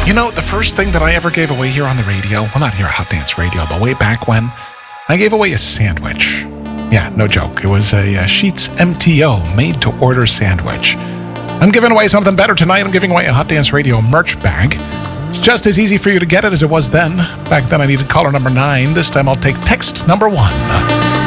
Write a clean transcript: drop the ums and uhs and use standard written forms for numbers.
You know, the first thing that I ever gave away here on the radio, well, not here at Hot Dance Radio, but way back when, I gave away a sandwich. Yeah, no joke. It was a Sheetz MTO made-to-order sandwich. I'm giving away something better tonight. I'm giving away a Hot Dance Radio merch bag. It's just as easy for you to get it as it was then. Back then I needed caller number 9. This time I'll take text number 1.